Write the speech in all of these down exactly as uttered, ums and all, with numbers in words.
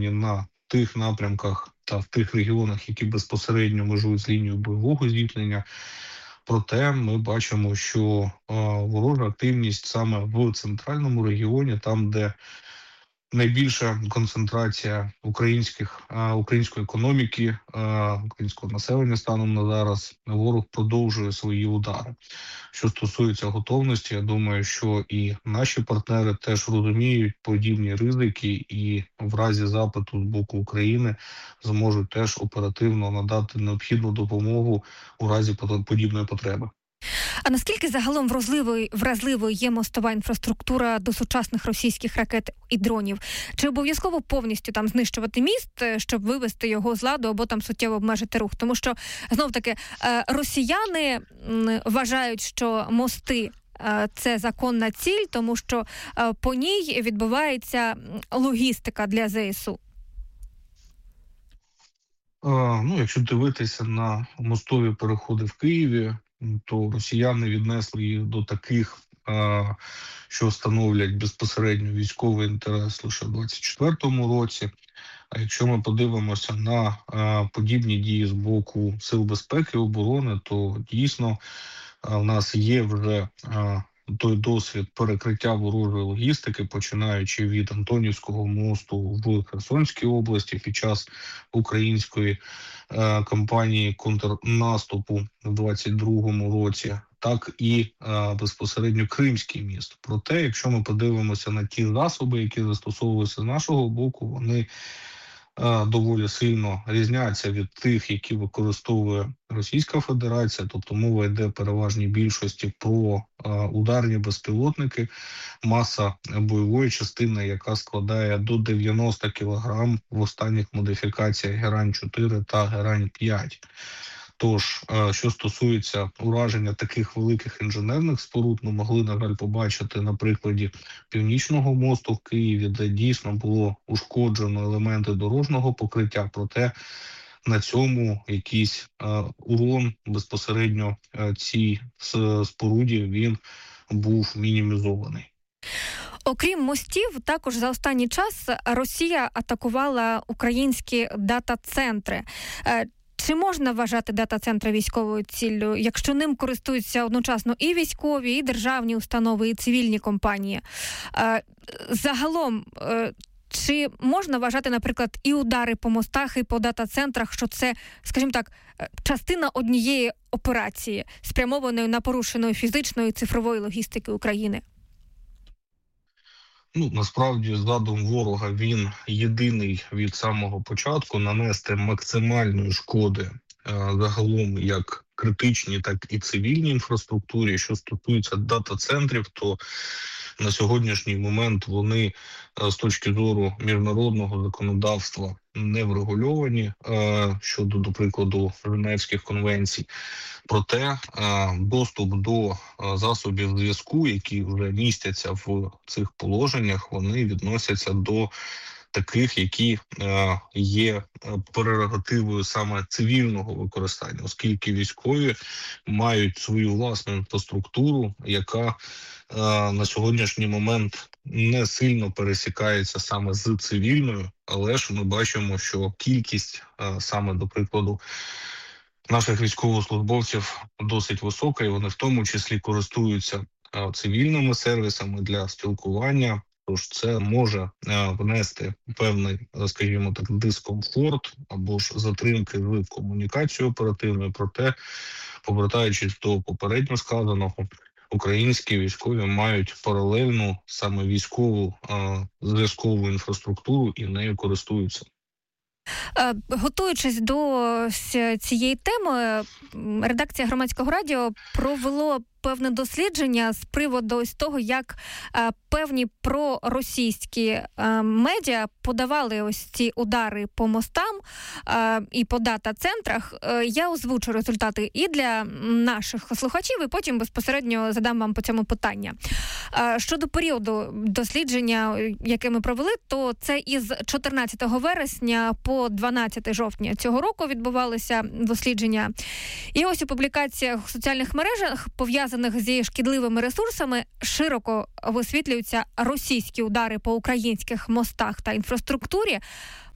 зосереджені на тих напрямках та в тих регіонах, які безпосередньо межують з лінією бойового зіткнення. Проте ми бачимо, що а, ворожа активність саме в центральному регіоні, там, де найбільша концентрація українських, а, української економіки, а, українського населення станом на зараз, ворог продовжує свої удари. Що стосується готовності, я думаю, що і наші партнери теж розуміють подібні ризики і в разі запиту з боку України зможуть теж оперативно надати необхідну допомогу у разі подібної потреби. А наскільки загалом вразливою, вразливою є мостова інфраструктура до сучасних російських ракет і дронів? Чи обов'язково повністю там знищувати міст, щоб вивести його з ладу або там суттєво обмежити рух? Тому що, знов-таки, росіяни вважають, що мости – це законна ціль, тому що по ній відбувається логістика для ЗСУ. А, ну, якщо дивитися на мостові переходи в Києві, то росіяни віднесли їх до таких, що становлять безпосередньо військовий інтерес лише в двадцять четвертому році. А якщо ми подивимося на подібні дії з боку Сил безпеки і оборони, то дійсно в нас є вже той досвід перекриття ворожої логістики, починаючи від Антонівського мосту в Херсонській області під час української е, кампанії контрнаступу в двадцять другому році, так і е, безпосередньо Кримський міст. Проте, якщо ми подивимося на ті засоби, які застосовуються з нашого боку, вони доволі сильно різняться від тих, які використовує Російська Федерація, тобто мова йде переважній більшості про ударні безпілотники, маса бойової частини, яка складає до дев'яносто кілограм в останніх модифікаціях Герань чотири та Герань п'ять. Тож, що стосується ураження таких великих інженерних споруд, ми могли, на жаль, побачити на прикладі Північного мосту в Києві, де дійсно було ушкоджено елементи дорожнього покриття, проте на цьому якийсь урон безпосередньо цій споруді він був мінімізований. Окрім мостів, також за останній час Росія атакувала українські дата-центри. Чи можна вважати дата-центри військовою ціллю, якщо ним користуються одночасно і військові, і державні установи, і цивільні компанії? Загалом, чи можна вважати, наприклад, і удари по мостах, і по дата-центрах, що це, скажімо так, частина однієї операції, спрямованої на порушеної фізичної і цифрової логістики України? Ну, насправді, задум ворога, він єдиний від самого початку нанести максимальної шкоди е, загалом як критичній, так і цивільній інфраструктурі. Що стосується дата-центрів, то на сьогоднішній момент вони е, з точки зору міжнародного законодавства не врегульовані е, щодо, до прикладу, Женевських конвенцій. Проте е, доступ до е, засобів зв'язку, які вже містяться в цих положеннях, вони відносяться до таких, які е, є прерогативою саме цивільного використання, оскільки військові мають свою власну інфраструктуру, яка е, на сьогоднішній момент не сильно пересікається саме з цивільною, але ж ми бачимо, що кількість е, саме, до прикладу, наших військовослужбовців досить висока, і вони в тому числі користуються е, цивільними сервісами для спілкування. Тож це може е, внести певний, скажімо так, дискомфорт або ж затримки в комунікацію оперативною. Проте, повертаючись до попередньо сказаного, українські військові мають паралельну саме військову е, зв'язкову інфраструктуру і нею користуються. Готуючись до цієї теми, редакція Громадського радіо провело певне дослідження з приводу ось того, як е, певні проросійські е, медіа подавали ось ці удари по мостам е, і по дата-центрах. Е, я озвучу результати і для наших слухачів, і потім безпосередньо задам вам по цьому питання. Е, щодо періоду дослідження, яке ми провели, то це із чотирнадцятого вересня по дванадцяте жовтня цього року відбувалися дослідження. І ось у публікаціях в соціальних мережах, пов'язаних зі шкідливими ресурсами, широко висвітлюються російські удари по українських мостах та інфраструктурі.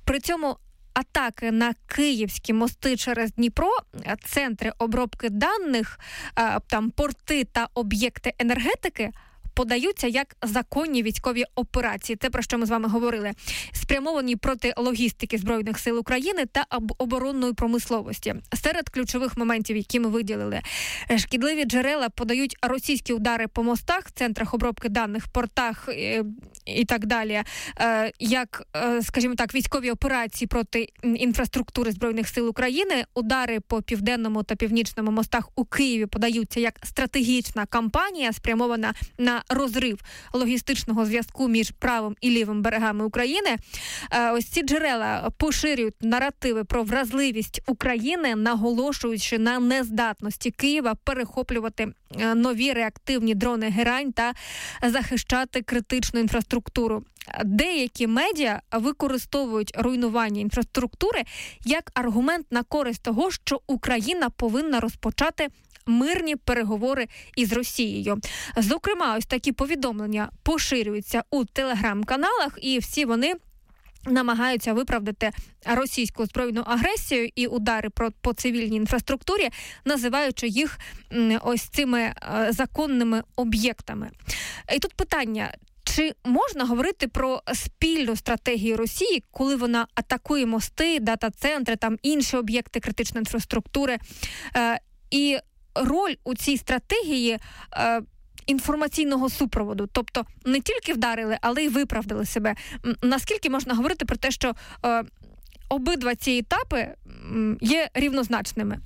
При цьому атаки на київські мости через Дніпро, центри обробки даних, там порти та об'єкти енергетики подаються як законні військові операції. Це про що ми з вами говорили. Спрямовані проти логістики Збройних сил України та оборонної промисловості. Серед ключових моментів, які ми виділили. Шкідливі джерела подають російські удари по мостах, центрах обробки даних, портах і, і так далі. Як, скажімо так, військові операції проти інфраструктури Збройних сил України. Удари по південному та північному мостах у Києві подаються як стратегічна кампанія, спрямована на розрив логістичного зв'язку між правим і лівим берегами України. Ось ці джерела поширюють наративи про вразливість України, наголошуючи на нездатності Києва перехоплювати нові реактивні дрони «Герань» та захищати критичну інфраструктуру. Деякі медіа використовують руйнування інфраструктури як аргумент на користь того, що Україна повинна розпочати мирні переговори із Росією. Зокрема, ось такі повідомлення поширюються у телеграм-каналах, і всі вони намагаються виправдати російську збройну агресію і удари по цивільній інфраструктурі, називаючи їх ось цими законними об'єктами. І тут питання: чи можна говорити про спільну стратегію Росії, коли вона атакує мости, дата-центри, там інші об'єкти критичної інфраструктури? І роль у цій стратегії е, інформаційного супроводу, тобто не тільки вдарили, але й виправдали себе. Наскільки можна говорити про те, що е, обидва ці етапи є рівнозначними?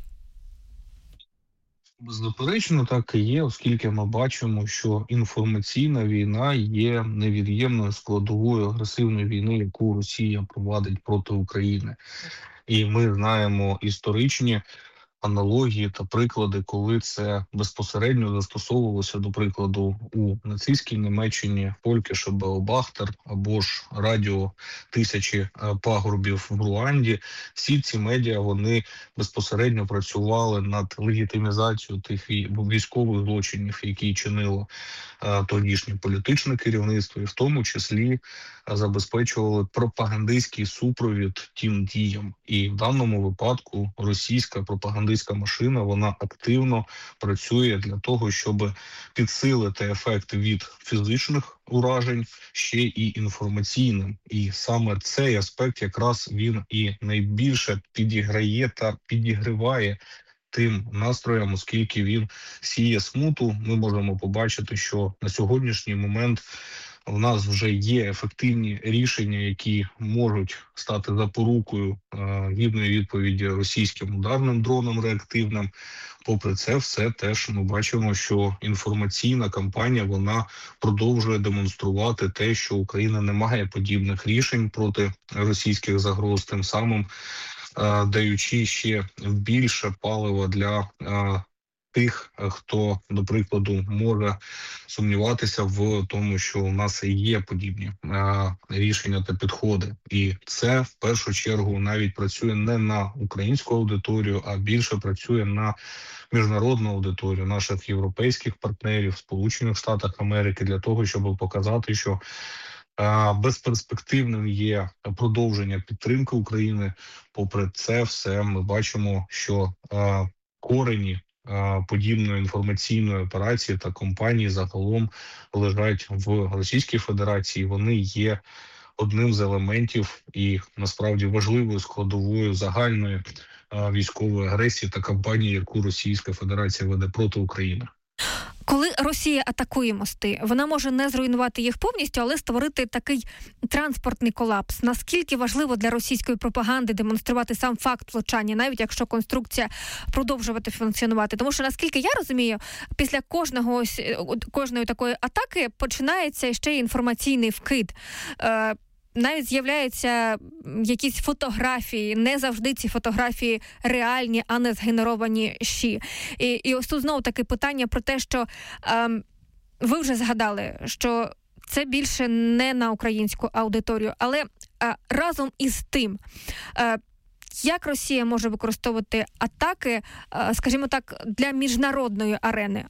Беззаперечно, так і є, оскільки ми бачимо, що інформаційна війна є невід'ємною складовою агресивної війни, яку Росія провадить проти України. І ми знаємо історичні аналогії та приклади, коли це безпосередньо застосовувалося, до прикладу, у нацистській Німеччині, Фолькеше Беобахтер або ж радіо «Тисячі пагорбів» в Руанді. Всі ці медіа, вони безпосередньо працювали над легітимізацією тих військових злочинів, які чинило тодішнє політичне керівництво, і в тому числі забезпечували пропагандистський супровід тим діям. І в даному випадку російська пропагандистська машина, вона активно працює для того, щоб підсилити ефект від фізичних уражень ще і інформаційним. І саме цей аспект якраз він і найбільше підіграє та підігриває тим настроям, оскільки він сіє смуту. Ми можемо побачити, що на сьогоднішній момент у нас вже є ефективні рішення, які можуть стати запорукою е, гідної відповіді російським ударним дронам реактивним. Попри це все, теж ми бачимо, що інформаційна кампанія, вона продовжує демонструвати те, що Україна не має подібних рішень проти російських загроз, тим самим е, даючи ще більше палива для е, тих, хто, до прикладу, може сумніватися в тому, що у нас і є подібні а, рішення та підходи. І це, в першу чергу, навіть працює не на українську аудиторію, а більше працює на міжнародну аудиторію наших європейських партнерів, Сполучених Штатах Америки, для того, щоб показати, що а, безперспективним є продовження підтримки України. Попри це все, ми бачимо, що а, корені подібної інформаційної операції та компанії загалом лежать в Російській Федерації. Вони є одним з елементів і насправді важливою складовою загальної військової агресії та кампанії, яку Російська Федерація веде проти України. Коли Росія атакує мости, вона може не зруйнувати їх повністю, але створити такий транспортний колапс. Наскільки важливо для російської пропаганди демонструвати сам факт влучання, навіть якщо конструкція продовжувати функціонувати? Тому що, наскільки я розумію, після кожного ось, кожної такої атаки починається ще й інформаційний вкид. Е- Навіть з'являються якісь фотографії, не завжди ці фотографії реальні, а не згенеровані щі. І, і ось тут знову таке питання про те, що е, ви вже згадали, що це більше не на українську аудиторію, але е, разом із тим, е, як Росія може використовувати атаки, е, скажімо так, для міжнародної арени?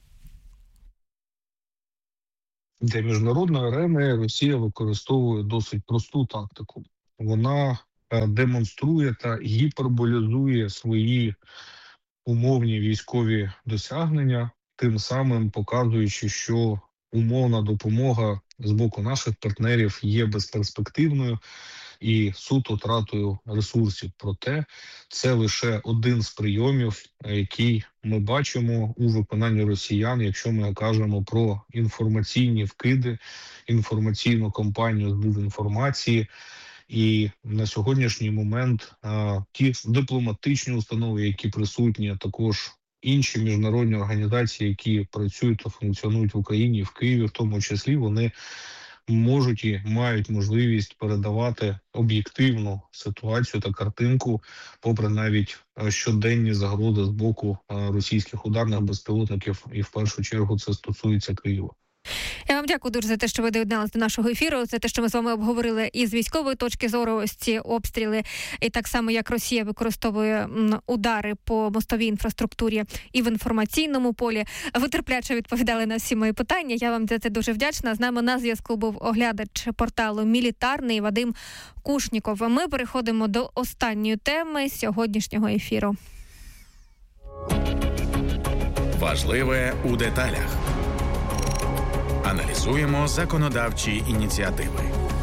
Для міжнародної арени Росія використовує досить просту тактику. Вона демонструє та гіперболізує свої умовні військові досягнення, тим самим показуючи, що умовна допомога з боку наших партнерів є безперспективною і суто тратою ресурсів. Проте це лише один з прийомів, який ми бачимо у виконанні росіян, якщо ми кажемо про інформаційні вкиди, інформаційну кампанію з дезінформації. І на сьогоднішній момент а, ті дипломатичні установи, які присутні, а також інші міжнародні організації, які працюють та функціонують в Україні, в Києві в тому числі, вони можуть і мають можливість передавати об'єктивну ситуацію та картинку, попри навіть щоденні загрози з боку російських ударних безпілотників, і в першу чергу це стосується Києва. Я вам дякую дуже за те, що ви доєдналися до нашого ефіру, за те, що ми з вами обговорили і з військової точки зору ось ці обстріли, і так само, як Росія використовує удари по мостовій інфраструктурі і в інформаційному полі. Ви терпляче відповідали на всі мої питання. Я вам за це дуже вдячна. З нами на зв'язку був оглядач порталу «Мілітарний» Вадим Кушніков. Ми переходимо до останньої теми сьогоднішнього ефіру. Важливе у деталях. Аналізуємо законодавчі ініціативи.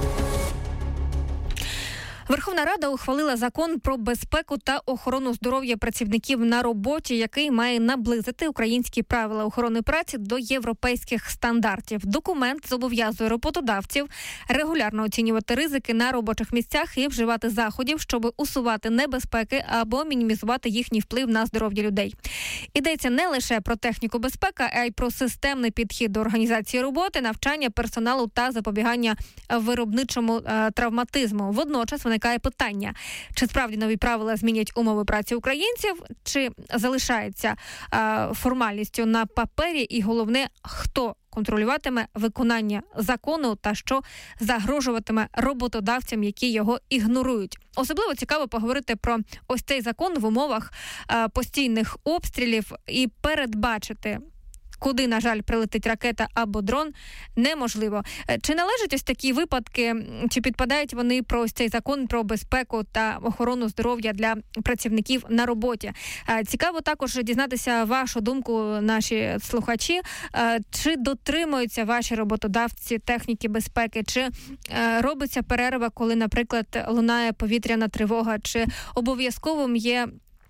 Верховна Рада ухвалила закон про безпеку та охорону здоров'я працівників на роботі, який має наблизити українські правила охорони праці до європейських стандартів. Документ зобов'язує роботодавців регулярно оцінювати ризики на робочих місцях і вживати заходів, щоб усувати небезпеки або мінімізувати їхній вплив на здоров'я людей. Йдеться не лише про техніку безпеки, а й про системний підхід до організації роботи, навчання персоналу та запобігання виробничому е, травматизму. Водночас виникає питання, чи справді нові правила змінять умови праці українців, чи залишається е, формальністю на папері, і головне, хто контролюватиме виконання закону та що загрожуватиме роботодавцям, які його ігнорують. Особливо цікаво поговорити про ось цей закон в умовах е, постійних обстрілів і передбачити, куди, на жаль, прилетить ракета або дрон, неможливо. Чи належать ось такі випадки, чи підпадають вони про ось цей закон про безпеку та охорону здоров'я для працівників на роботі? Цікаво також дізнатися вашу думку, наші слухачі. Чи дотримуються ваші роботодавці техніки безпеки? Чи робиться перерва, коли, наприклад, лунає повітряна тривога? Чи обов'язковим є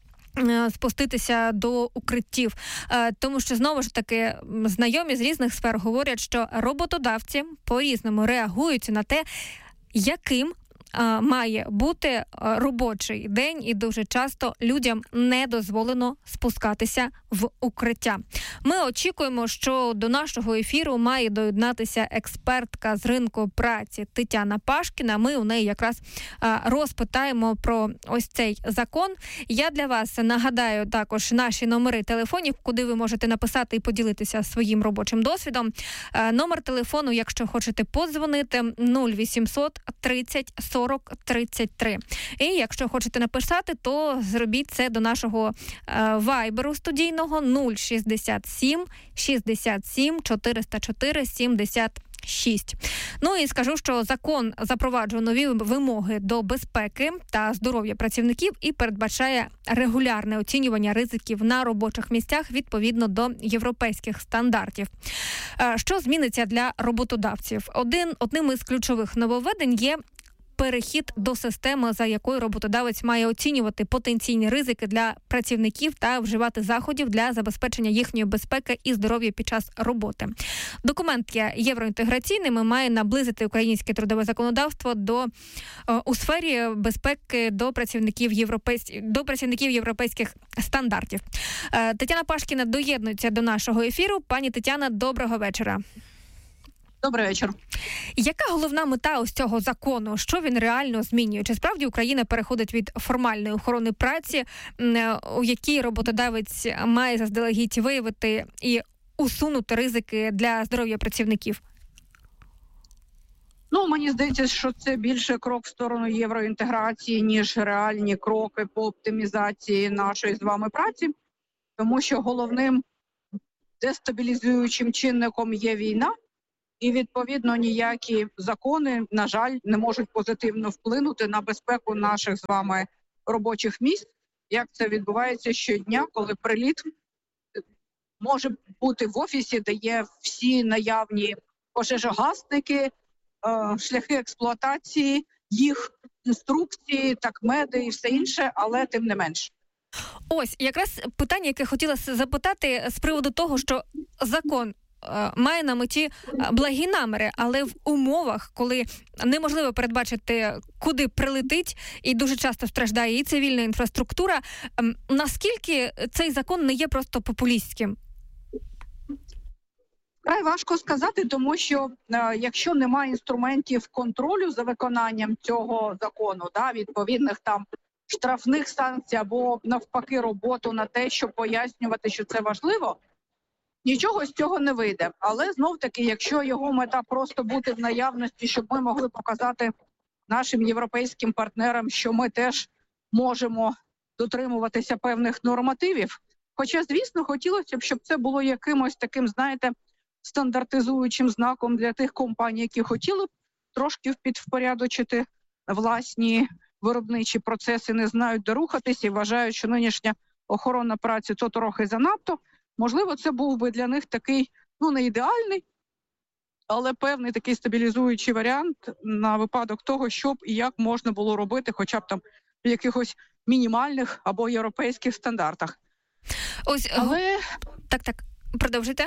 спуститися до укриттів? Тому що, знову ж таки, знайомі з різних сфер говорять, що роботодавці по-різному реагують на те, яким має бути робочий день, і дуже часто людям не дозволено спускатися в укриття. Ми очікуємо, що до нашого ефіру має доєднатися експертка з ринку праці Тетяна Пашкіна. Ми у неї якраз розпитаємо про ось цей закон. Я для вас нагадаю також наші номери телефонів, куди ви можете написати і поділитися своїм робочим досвідом. Номер телефону, якщо хочете подзвонити, нуль вісімсот тридцять сорок тридцять три. І якщо хочете написати, то зробіть це до нашого е, вайберу студійного нуль шістдесят сім шістдесят сім чотириста чотири сімдесят шість. Ну і скажу, що закон запроваджує нові вимоги до безпеки та здоров'я працівників і передбачає регулярне оцінювання ризиків на робочих місцях відповідно до європейських стандартів. Що зміниться для роботодавців? Один, одним із ключових нововведень є перехід до системи, за якою роботодавець має оцінювати потенційні ризики для працівників та вживати заходів для забезпечення їхньої безпеки і здоров'я під час роботи. Документ є євроінтеграційним і має наблизити українське трудове законодавство до у сфері безпеки до працівників європейських до працівників європейських стандартів. Тетяна Пашкіна доєднується до нашого ефіру. Пані Тетяна, доброго вечора. Добрий вечір. Яка головна мета ось цього закону? Що він реально змінює? Чи справді Україна переходить від формальної охорони праці, у якій роботодавець має заздалегідь виявити і усунути ризики для здоров'я працівників? Ну, мені здається, що це більше крок в сторону євроінтеграції, ніж реальні кроки по оптимізації нашої з вами праці, тому що головним дестабілізуючим чинником є війна. і, відповідно, ніякі закони, на жаль, не можуть позитивно вплинути на безпеку наших з вами робочих місць, як це відбувається щодня, коли приліт може бути в офісі, де є всі наявні пожежогасники, шляхи експлуатації, їх інструкції, такмеди і все інше, але тим не менш. Ось, якраз питання, яке хотіла запитати з приводу того, що закон е, має на меті благі наміри, але в умовах, коли неможливо передбачити, куди прилетить, і дуже часто страждає і цивільна інфраструктура, е, наскільки цей закон не є просто популістським? Край важко сказати, тому що е, якщо немає інструментів контролю за виконанням цього закону, да, відповідних там штрафних санкцій або навпаки роботу на те, щоб пояснювати, що це важливо, нічого з цього не вийде. Але знов-таки, якщо його мета просто бути в наявності, щоб ми могли показати нашим європейським партнерам, що ми теж можемо дотримуватися певних нормативів. Хоча, звісно, хотілося б, щоб це було якимось таким, знаєте, стандартизуючим знаком для тих компаній, які хотіли б трошки підвпорядочити власні виробничі процеси, не знають, де рухатись і вважають, що нинішня охорона праці то трохи занадто. Можливо, це був би для них такий, ну, не ідеальний, але певний такий стабілізуючий варіант на випадок того, щоб і як можна було робити хоча б там в якихось мінімальних або європейських стандартах. Ось, але... Так, так, продовжуйте.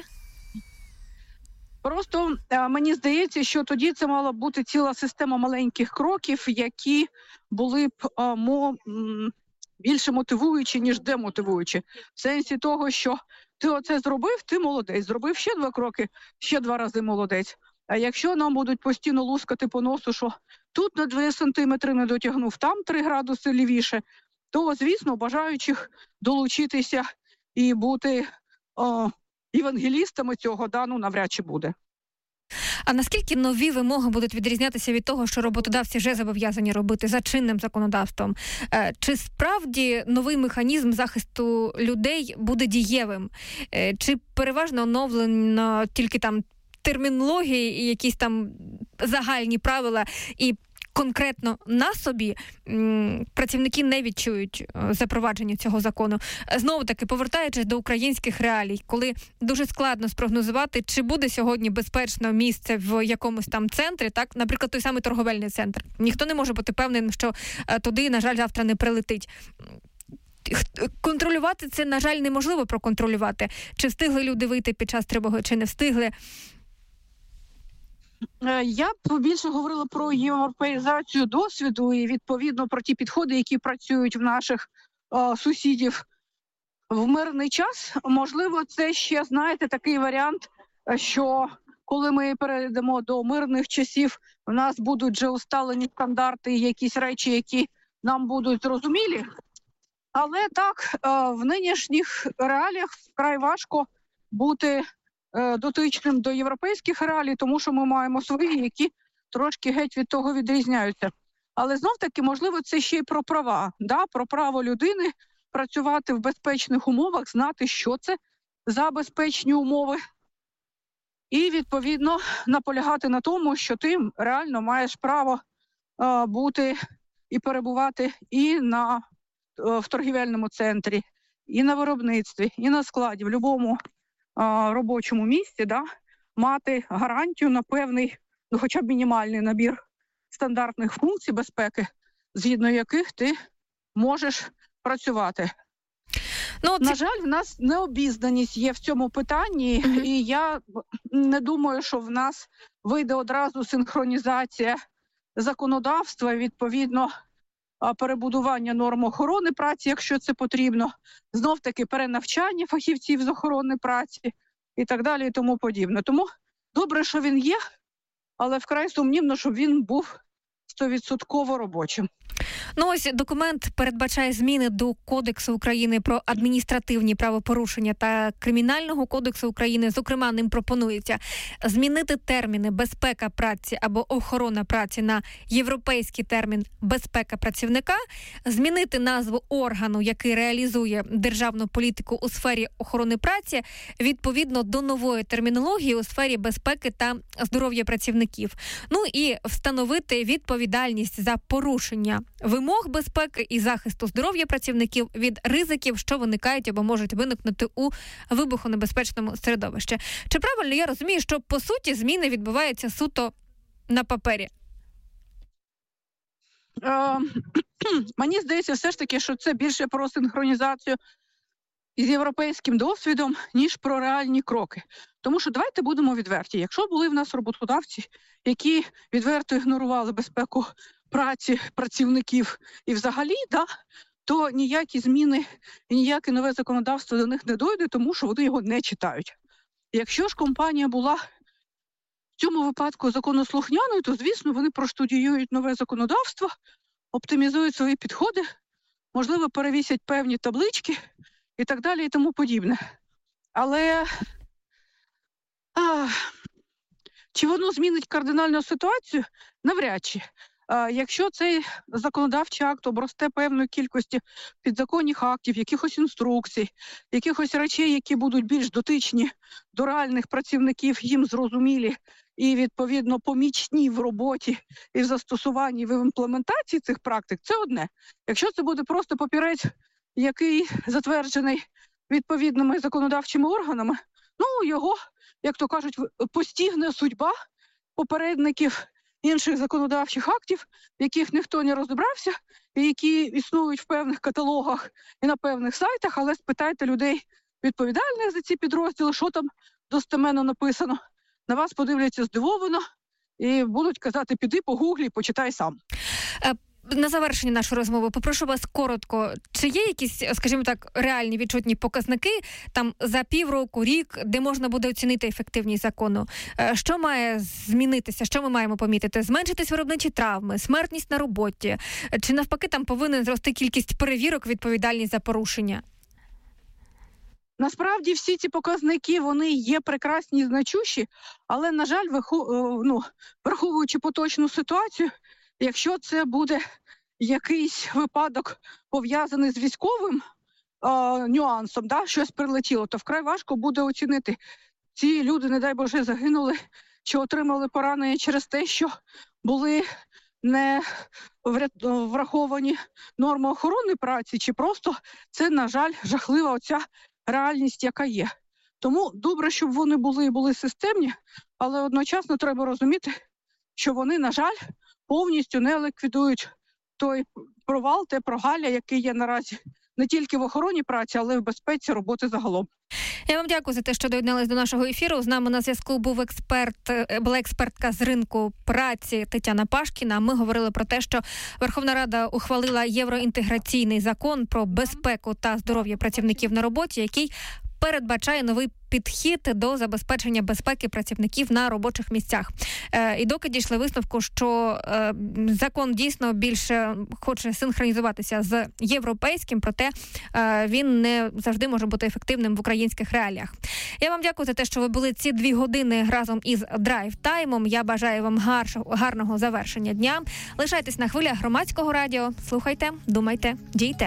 Просто е, мені здається, що тоді це мала бути ціла система маленьких кроків, які були б е, мо, м, більше мотивуючі, ніж демотивуючі. В сенсі того, що ти оце зробив, ти молодець. Зробив ще два кроки, ще два рази молодець. А якщо нам будуть постійно лускати по носу, що тут на два сантиметри не дотягнув, там три градуси лівіше, то, звісно, бажаючих долучитися і бути о, євангелістами цього, да, ну, навряд чи буде. А наскільки нові вимоги будуть відрізнятися від того, що роботодавці вже зобов'язані робити за чинним законодавством? Чи справді новий механізм захисту людей буде дієвим? Чи переважно оновлено тільки там термінології і якісь там загальні правила, і конкретно на собі м, працівники не відчують е, запровадження цього закону? Знову-таки, повертаючись до українських реалій, коли дуже складно спрогнозувати, чи буде сьогодні безпечно місце в якомусь там центрі, так, наприклад, той самий торговельний центр. Ніхто не може бути певним, що е, туди, на жаль, завтра не прилетить. Контролювати це, на жаль, неможливо проконтролювати. Чи встигли люди вийти під час тривоги, чи не встигли. Я б більше говорила про європеїзацію досвіду і, відповідно, про ті підходи, які працюють в наших о, сусідів в мирний час. Можливо, це ще, знаєте, такий варіант, що коли ми перейдемо до мирних часів, в нас будуть вже усталені стандарти, якісь речі, які нам будуть зрозумілі. Але так, в нинішніх реаліях вкрай важко бути дотичним до європейських реалій, тому що ми маємо свої, які трошки геть від того відрізняються. Але знов-таки, можливо, це ще й про права, да? Про право людини працювати в безпечних умовах, знати, що це за безпечні умови, і, відповідно, наполягати на тому, що ти реально маєш право е, бути і перебувати і на, е, в торгівельному центрі, і на виробництві, і на складі, в будь-якому робочому місці, да, мати гарантію на певний, ну, хоча б мінімальний набір стандартних функцій безпеки, згідно яких ти можеш працювати. Ну, це... На жаль, в нас необізнаність є в цьому питанні, mm-hmm. і я не думаю, що в нас вийде одразу синхронізація законодавства, відповідно, перебудування норм охорони праці, якщо це потрібно, знов-таки перенавчання фахівців з охорони праці і так далі і тому подібне. Тому добре, що він є, але вкрай сумнівно, щоб він був сто відсотків робочим. Ну ось документ передбачає зміни до Кодексу України про адміністративні правопорушення та Кримінального кодексу України. Зокрема, ним пропонується змінити терміни безпека праці або охорона праці на європейський термін безпека працівника, змінити назву органу, який реалізує державну політику у сфері охорони праці, відповідно до нової термінології у сфері безпеки та здоров'я працівників. Ну і встановити відповідальність за порушення вимог безпеки і захисту здоров'я працівників від ризиків, що виникають або можуть виникнути у вибухонебезпечному середовищі. Чи правильно я розумію, що по суті зміни відбуваються суто на папері? Е, мені здається, все ж таки, що це більше про синхронізацію із європейським досвідом, ніж про реальні кроки. Тому що давайте будемо відверті. Якщо були в нас роботодавці, які відверто ігнорували безпеку праці працівників і взагалі, да, то ніякі зміни і ніяке нове законодавство до них не дойде, тому що вони його не читають. Якщо ж компанія була в цьому випадку законослухняною, то, звісно, вони проштудіюють нове законодавство, оптимізують свої підходи, можливо, перевісять певні таблички і так далі і тому подібне. Але а, чи воно змінить кардинальну ситуацію? Навряд чи. А, якщо цей законодавчий акт обросте певною кількістю підзаконних актів, якихось інструкцій, якихось речей, які будуть більш дотичні до реальних працівників, їм зрозумілі і, відповідно, помічні в роботі і в застосуванні, і в імплементації цих практик, це одне. Якщо це буде просто папірець, який затверджений відповідними законодавчими органами, ну, його, як то кажуть, постігне судьба попередників інших законодавчих актів, в яких ніхто не розібрався, і які існують в певних каталогах і на певних сайтах, але спитайте людей відповідальних за ці підрозділи, що там достеменно написано. На вас подивляться здивовано і будуть казати, піди погуглі, почитай сам. На завершення нашої розмови попрошу вас коротко, чи є якісь, скажімо так, реальні відчутні показники там за півроку, рік, де можна буде оцінити ефективність закону? Що має змінитися, що ми маємо помітити? Зменшитись виробничі травми, смертність на роботі? Чи навпаки там повинен зрости кількість перевірок, відповідальність за порушення? Насправді всі ці показники, вони є прекрасні і значущі, але, на жаль, ну, враховуючи поточну ситуацію, якщо це буде якийсь випадок пов'язаний з військовим е, нюансом, да, щось прилетіло, то вкрай важко буде оцінити. Ці люди, не дай Боже, загинули чи отримали поранення через те, що були не враховані норми охорони праці, чи просто це, на жаль, жахлива оця реальність, яка є. Тому добре, щоб вони були і були системні, але одночасно треба розуміти, що вони, на жаль, повністю не ліквідують той провал, те прогалля, який є наразі не тільки в охороні праці, але й в безпеці роботи загалом. Я вам дякую за те, що доєднались до нашого ефіру. З нами на зв'язку був експерт, була експертка з ринку праці Тетяна Пашкіна. Ми говорили про те, що Верховна Рада ухвалила євроінтеграційний закон про безпеку та здоров'я працівників на роботі, який передбачає новий підхід до забезпечення безпеки працівників на робочих місцях. Е, і доки дійшли висновку, що е, закон дійсно більше хоче синхронізуватися з європейським, проте е, він не завжди може бути ефективним в українських реаліях. Я вам дякую за те, що ви були ці дві години разом із драйв-таймом. Я бажаю вам гаршого, гарного завершення дня. Лишайтесь на хвилях Громадського радіо. Слухайте, думайте, дійте.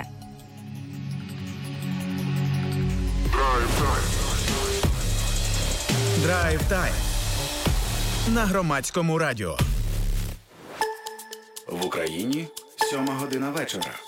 Драйв-тайм на Громадському радіо. В Україні сьома година вечора.